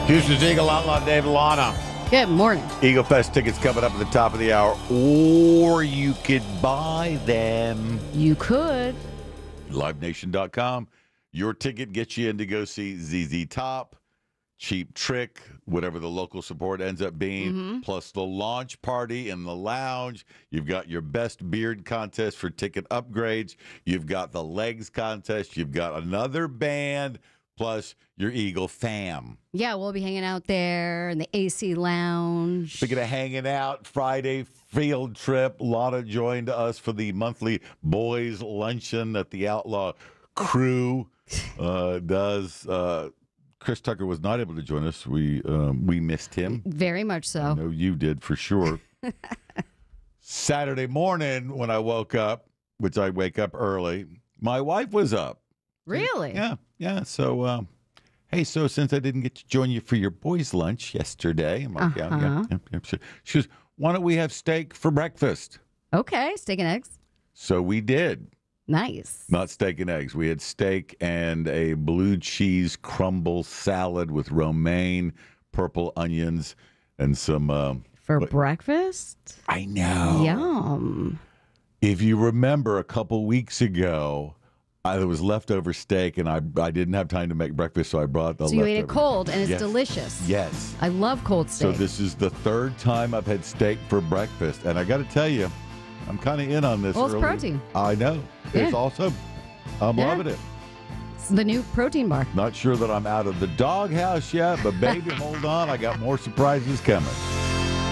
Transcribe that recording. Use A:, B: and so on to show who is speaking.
A: Houston's Eagle Outlaw Dave Lana.
B: Good morning.
A: Eagle Fest tickets coming up at the top of the hour, or you could buy them.
B: You could.
A: LiveNation.com. Your ticket gets you in to go see ZZ Top, Cheap Trick, whatever the local support ends up being, plus the launch party in the lounge. You've got your best beard contest for ticket upgrades. You've got the legs contest. You've got another band, plus your Eagle fam.
B: Yeah, we'll be hanging out there in the AC lounge.
A: Speaking of hanging out, Friday field trip. Lana joined us for the monthly boys luncheon that the Outlaw crew does. Chris Tucker was not able to join us. We missed him.
B: Very much so.
A: I know you did for sure. Saturday morning when I woke up, which I wake up early, my wife was up.
B: Really?
A: Yeah. So, hey, so since I didn't get to join you for your boys' lunch yesterday, I'm like, yeah. She goes, why don't we have steak for breakfast?
B: Okay, steak and eggs.
A: So we did.
B: Nice.
A: Not steak and eggs. We had steak and a blue cheese crumble salad with romaine, purple onions, and some...
B: For breakfast?
A: I know.
B: Yum.
A: If you remember a couple weeks ago, there was leftover steak, and I didn't have time to make breakfast, so I brought the leftover.
B: So you ate it cold, and it's
A: Yes.
B: delicious.
A: Yes.
B: I love cold
A: So
B: steak.
A: this is the third time I've had steak for breakfast, and I got to tell you, I'm kind of in on this.
B: Well, it's
A: early.
B: protein.
A: I know. It's
B: Yeah.
A: awesome. I'm
B: Yeah.
A: loving it.
B: It's the new protein bar.
A: Not sure that I'm out of the doghouse yet, but baby, hold on. I got more surprises coming.